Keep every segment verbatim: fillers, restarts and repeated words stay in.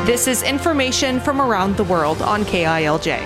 This is information from around the world on K I L J.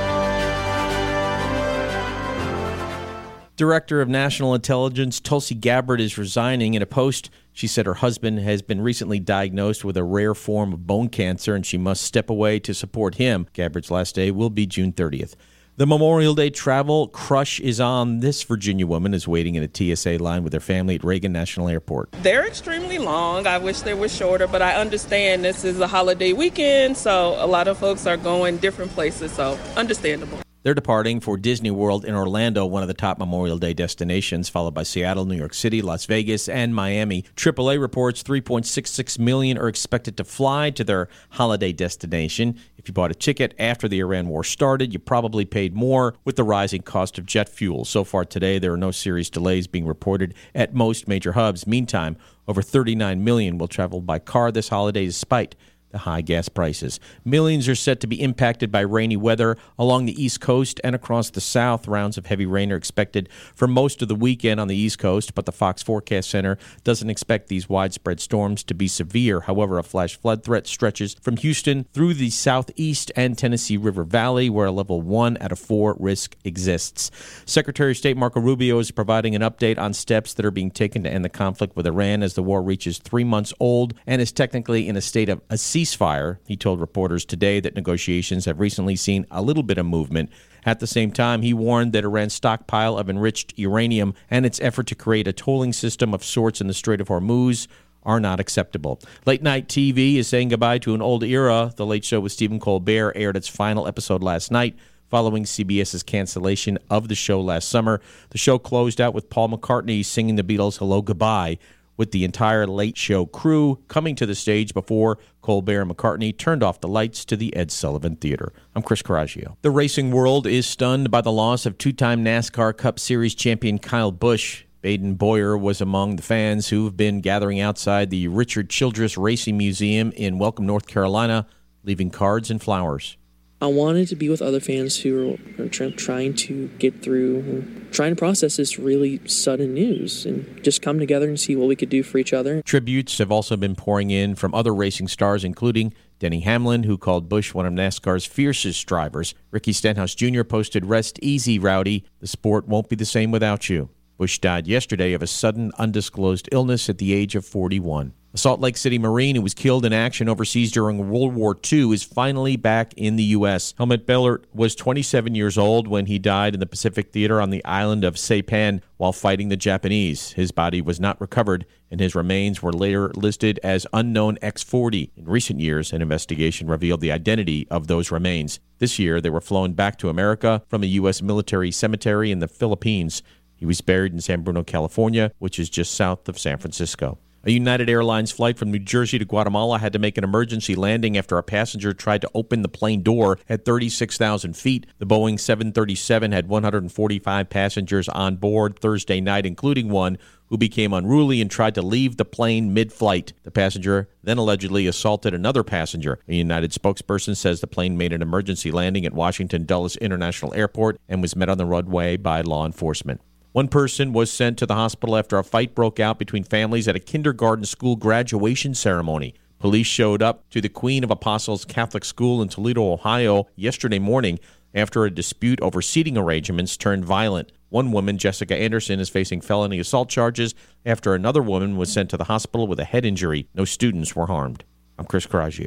Director of National Intelligence Tulsi Gabbard is resigning. In a post, she said her husband has been recently diagnosed with a rare form of bone cancer and she must step away to support him. Gabbard's last day will be June thirtieth. The Memorial Day travel crush is on. This Virginia woman is waiting in a T S A line with her family at Reagan National Airport. They're extremely long. I wish they were shorter, but I understand this is a holiday weekend, so a lot of folks are going different places, so understandable. They're departing for Disney World in Orlando, one of the top Memorial Day destinations, followed by Seattle, New York City, Las Vegas, and Miami. triple A reports three point six six million are expected to fly to their holiday destination. If you bought a ticket after the Iran war started, you probably paid more with the rising cost of jet fuel. So far today, there are no serious delays being reported at most major hubs. Meantime, over thirty-nine million will travel by car this holiday despite the high gas prices. Millions are set to be impacted by rainy weather along the East Coast and across the South. Rounds of heavy rain are expected for most of the weekend on the East Coast, but the Fox Forecast Center doesn't expect these widespread storms to be severe. However, a flash flood threat stretches from Houston through the Southeast and Tennessee River Valley, where a level one out of four risk exists. Secretary of State Marco Rubio is providing an update on steps that are being taken to end the conflict with Iran as the war reaches three months old and is technically in a state of a ceasefire. He told reporters today that negotiations have recently seen a little bit of movement. At the same time, he warned that Iran's stockpile of enriched uranium and its effort to create a tolling system of sorts in the Strait of Hormuz are not acceptable. Late-night T V is saying goodbye to an old era. The Late Show with Stephen Colbert aired its final episode last night, following CBS's cancellation of the show last summer. The show closed out with Paul McCartney singing the Beatles' Hello Goodbye, with the entire Late Show crew coming to the stage before Colbert and McCartney turned off the lights to the Ed Sullivan Theater. I'm Chris Coraggio. The racing world is stunned by the loss of two-time NASCAR Cup Series champion Kyle Busch. Baden Boyer was among the fans who've been gathering outside the Richard Childress Racing Museum in Welcome, North Carolina, leaving cards and flowers. I wanted to be with other fans who are trying to get through, trying to process this really sudden news and just come together and see what we could do for each other. Tributes have also been pouring in from other racing stars, including Denny Hamlin, who called Busch one of NASCAR's fiercest drivers. Ricky Stenhouse Junior posted, "Rest easy, Rowdy. The sport won't be the same without you." Busch died yesterday of a sudden undisclosed illness at the age of forty-one. A Salt Lake City Marine who was killed in action overseas during World War Two is finally back in the U S Helmut Bellert was twenty-seven years old when he died in the Pacific Theater on the island of Saipan while fighting the Japanese. His body was not recovered, and his remains were later listed as unknown X forty. In recent years, an investigation revealed the identity of those remains. This year, they were flown back to America from a U S military cemetery in the Philippines. He was buried in San Bruno, California, which is just south of San Francisco. A United Airlines flight from New Jersey to Guatemala had to make an emergency landing after a passenger tried to open the plane door at thirty-six thousand feet. The Boeing seven thirty-seven had one hundred forty-five passengers on board Thursday night, including one who became unruly and tried to leave the plane mid-flight. The passenger then allegedly assaulted another passenger. A United spokesperson says the plane made an emergency landing at Washington Dulles International Airport and was met on the runway by law enforcement. One person was sent to the hospital after a fight broke out between families at a kindergarten school graduation ceremony. Police showed up to the Queen of Apostles Catholic School in Toledo, Ohio, yesterday morning after a dispute over seating arrangements turned violent. One woman, Jessica Anderson, is facing felony assault charges after another woman was sent to the hospital with a head injury. No students were harmed. I'm Chris Coraggio.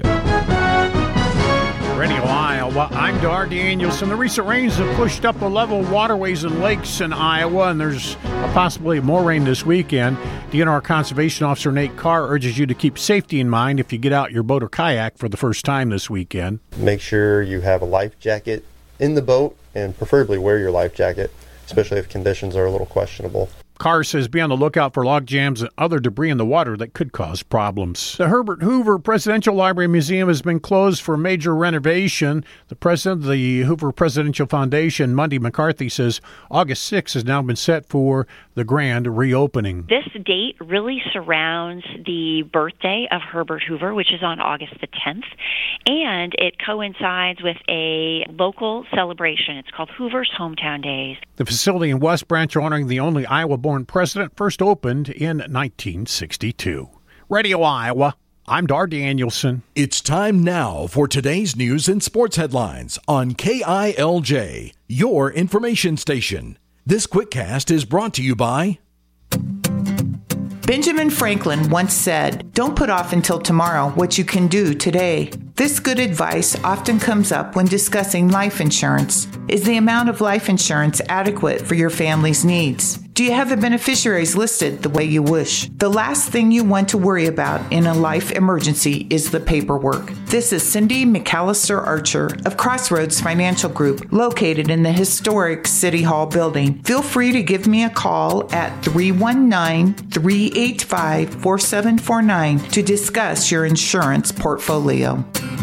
Radio Iowa, I'm Dar Danielson. The recent rains have pushed up the level of waterways and lakes in Iowa, and there's a possibility of more rain this weekend. D N R Conservation Officer Nate Carr urges you to keep safety in mind if you get out your boat or kayak for the first time this weekend. Make sure you have a life jacket in the boat, and preferably wear your life jacket, especially if conditions are a little questionable. Carr says be on the lookout for log jams and other debris in the water that could cause problems. The Herbert Hoover Presidential Library Museum has been closed for major renovation. The president of the Hoover Presidential Foundation, Monday McCarthy, says August sixth has now been set for the grand reopening. This date really surrounds the birthday of Herbert Hoover, which is on August the tenth, and it coincides with a local celebration. It's called Hoover's Hometown Days. The facility in West Branch, honoring the only Iowa-born president, first opened in nineteen sixty-two. Radio Iowa, I'm Dar Danielson. It's time now for today's news and sports headlines on K I L J, your information station. This QuickCast is brought to you by... Benjamin Franklin once said, "Don't put off until tomorrow what you can do today." This good advice often comes up when discussing life insurance. Is the amount of life insurance adequate for your family's needs? Do you have the beneficiaries listed the way you wish? The last thing you want to worry about in a life emergency is the paperwork. This is Cindy McAllister Archer of Crossroads Financial Group, located in the historic City Hall building. Feel free to give me a call at three one nine, three eight five, four seven four nine to discuss your insurance portfolio.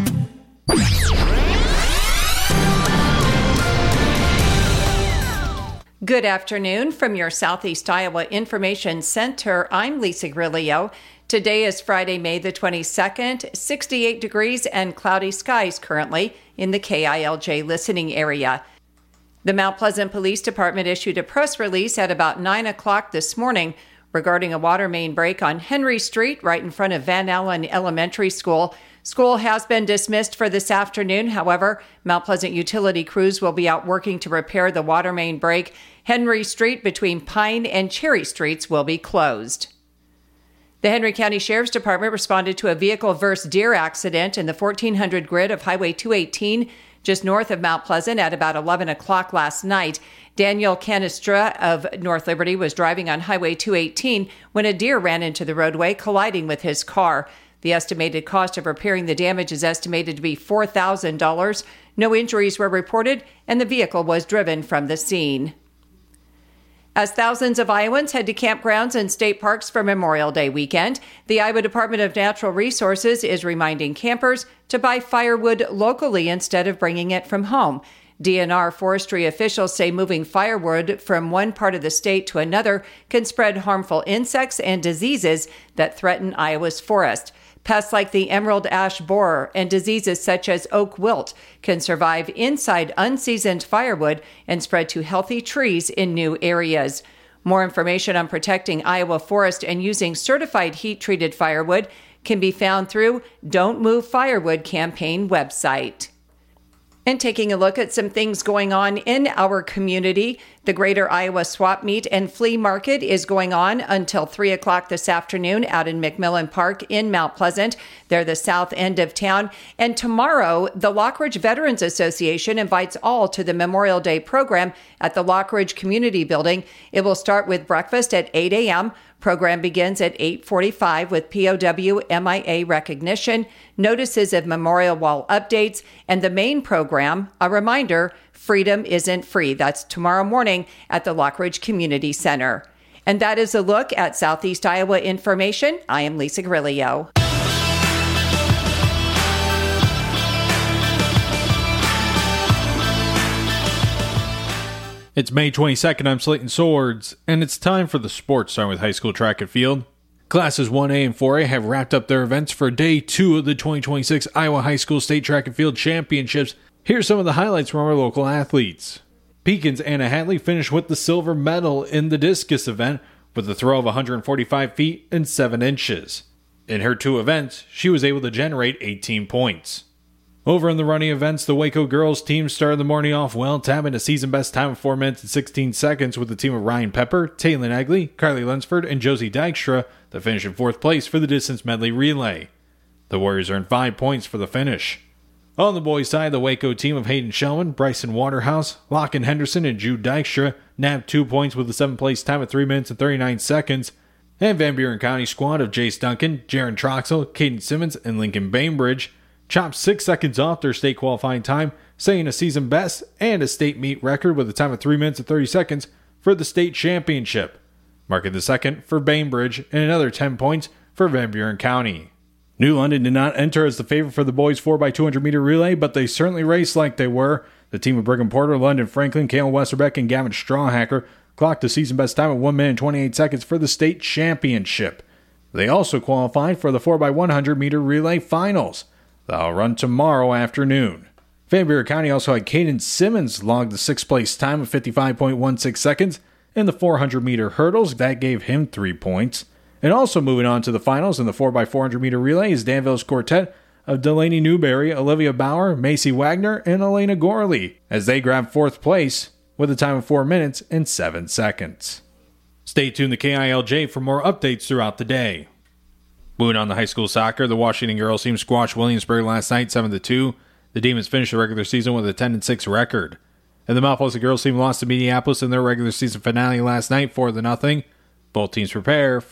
Good afternoon from your Southeast Iowa Information Center. I'm Lisa Grillo. Today is Friday, May the twenty-second, sixty-eight degrees and cloudy skies currently in the K I L J listening area. The Mount Pleasant Police Department issued a press release at about nine o'clock this morning regarding a water main break on Henry Street right in front of Van Allen Elementary School. School has been dismissed for this afternoon. However, Mount Pleasant utility crews will be out working to repair the water main break. Henry Street between Pine and Cherry Streets will be closed. The Henry County Sheriff's Department responded to a vehicle versus deer accident in the fourteen hundred grid of Highway two eighteen just north of Mount Pleasant at about eleven o'clock last night. Daniel Canistra of North Liberty was driving on Highway two eighteen when a deer ran into the roadway, colliding with his car. The estimated cost of repairing the damage is estimated to be four thousand dollars. No injuries were reported, and the vehicle was driven from the scene. As thousands of Iowans head to campgrounds and state parks for Memorial Day weekend, the Iowa Department of Natural Resources is reminding campers to buy firewood locally instead of bringing it from home. D N R forestry officials say moving firewood from one part of the state to another can spread harmful insects and diseases that threaten Iowa's forest. Pests like the emerald ash borer and diseases such as oak wilt can survive inside unseasoned firewood and spread to healthy trees in new areas. More information on protecting Iowa forest and using certified heat-treated firewood can be found through Don't Move Firewood campaign website. And taking a look at some things going on in our community, the Greater Iowa Swap Meet and Flea Market is going on until three o'clock this afternoon out in McMillan Park in Mount Pleasant. They're the south end of town. And tomorrow, the Lockridge Veterans Association invites all to the Memorial Day program at the Lockridge Community Building. It will start with breakfast at eight a.m. Program begins at eight forty-five with P O W M I A recognition, notices of memorial wall updates, and the main program, a reminder, freedom isn't free. That's tomorrow morning at the Lockridge Community Center. And that is a look at Southeast Iowa information. I am Lisa Grillo. It's May twenty-second, I'm Slayton Swords, and it's time for the sports, starting with high school track and field. Classes one A and four A have wrapped up their events for day two of the twenty twenty-six Iowa High School State Track and Field Championships. Here's some of the highlights from our local athletes. Pekin's Anna Hatley finished with the silver medal in the discus event with a throw of one hundred forty-five feet and seven inches. In her two events, she was able to generate eighteen points. Over in the running events, the Waco girls team started the morning off well, tabbing a season-best time of four minutes and sixteen seconds with the team of Ryan Pepper, Taylor Nagley, Carly Lunsford, and Josie Dykstra that finished in fourth place for the distance medley relay. The Warriors earned five points for the finish. On the boys' side, the Waco team of Hayden Shellman, Bryson Waterhouse, Locken Henderson, and Jude Dykstra nabbed two points with a seventh-place time of three minutes and thirty-nine seconds. And Van Buren County squad of Jace Duncan, Jaron Troxel, Caden Simmons, and Lincoln Bainbridge chopped six seconds off their state qualifying time, setting a season best and a state meet record with a time of three minutes and thirty seconds for the state championship, marking the second for Bainbridge and another ten points for Van Buren County. New London did not enter as the favorite for the boys four by two hundred meter relay, but they certainly raced like they were. The team of Brigham Porter, London Franklin, Kalen Westerbeck, and Gavin Strawhacker clocked a season best time of one minute and twenty-eight seconds for the state championship. They also qualified for the four by one hundred meter relay finals. That'll run tomorrow afternoon. Van Buren County also had Caden Simmons log the sixth place time of fifty-five point one six seconds in the four hundred meter hurdles. That gave him three points. And also moving on to the finals in the four by four hundred meter relay is Danville's quartet of Delaney Newberry, Olivia Bauer, Macy Wagner, and Elena Gorley, as they grab fourth place with a time of four minutes and seven seconds. Stay tuned to K I L J for more updates throughout the day. Moving on to high school soccer, the Washington girls team squashed Williamsburg last night seven to two. The Demons finished the regular season with a ten and six record. And the Mount Pleasant girls team lost to Minneapolis in their regular season finale last night four to nothing. Both teams prepare